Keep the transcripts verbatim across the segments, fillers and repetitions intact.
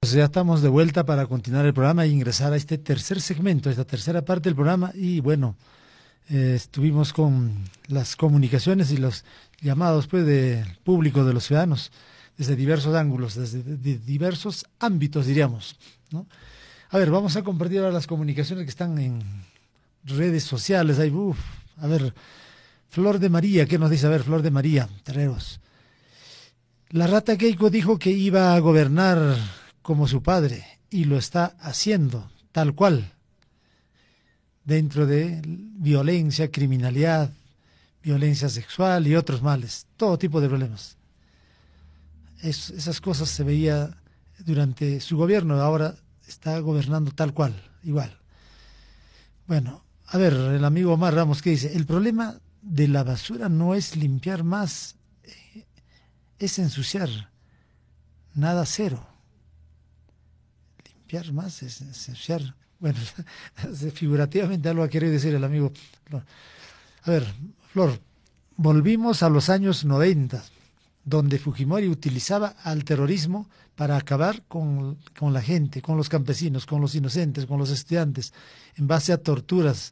Pues ya estamos de vuelta para continuar el programa e ingresar a este tercer segmento, esta tercera parte del programa. Y bueno, eh, estuvimos con las comunicaciones y los llamados pues del público, de los ciudadanos, desde diversos ángulos, desde de, de diversos ámbitos, diríamos, ¿no? A ver, vamos a compartir ahora las comunicaciones que están en redes sociales. Hay, uf, a ver, Flor de María, ¿qué nos dice? A ver, Flor de María, Terreros. La rata Keiko dijo que iba a gobernar como su padre, y lo está haciendo, tal cual, dentro de violencia, criminalidad, violencia sexual y otros males, todo tipo de problemas. Es, esas cosas se veía durante su gobierno, ahora está gobernando tal cual, igual. Bueno, a ver, el amigo Omar Ramos, ¿qué dice? El problema de la basura no es limpiar más, eh, es ensuciar, nada cero. Limpiar más es ensuciar. Bueno, figurativamente algo ha querido decir el amigo Flor. A ver, Flor, volvimos a los años noventa, donde Fujimori utilizaba al terrorismo para acabar con, con la gente, con los campesinos, con los inocentes, con los estudiantes, en base a torturas.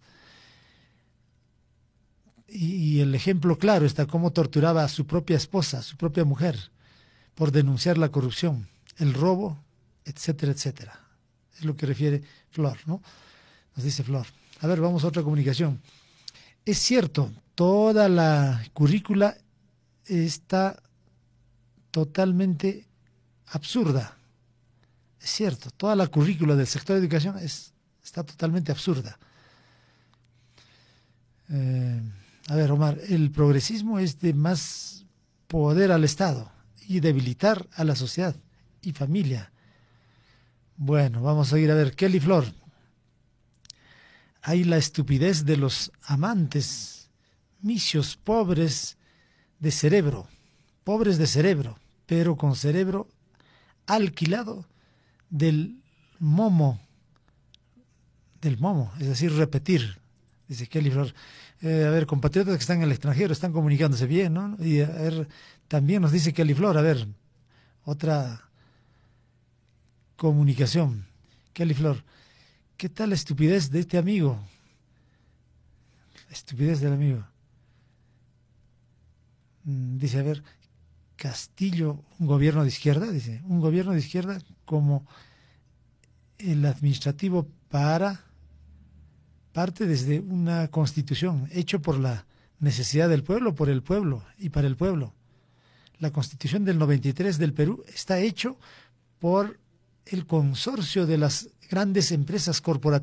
Y, y el ejemplo claro está cómo torturaba a su propia esposa, a su propia mujer, por denunciar la corrupción, el robo, etcétera, etcétera. Es lo que refiere Flor, ¿no? Nos dice Flor. A ver, vamos a otra comunicación. Es cierto, toda la currícula está totalmente absurda. Es cierto, toda la currícula del sector de educación es, está totalmente absurda. Eh, a ver, Omar, el progresismo es de más poder al Estado y debilitar a la sociedad y familia. Bueno, vamos a ir a ver, Kelly Flor. Hay la estupidez de los amantes, misios pobres de cerebro, pobres de cerebro, pero con cerebro alquilado del momo, del momo, es decir, repetir, dice Kelly Flor. Eh, a ver, compatriotas que están en el extranjero están comunicándose bien, ¿no? Y a ver, también nos dice Kelly Flor, a ver, otra comunicación. Kelly Flor, ¿qué tal la estupidez de este amigo? La estupidez del amigo. Mm, dice, a ver, Castillo, un gobierno de izquierda, dice, un gobierno de izquierda como el administrativo para parte desde una constitución hecho por la necesidad del pueblo, por el pueblo y para el pueblo. La constitución del noventa y tres del Perú está hecho por el consorcio de las grandes empresas corporativas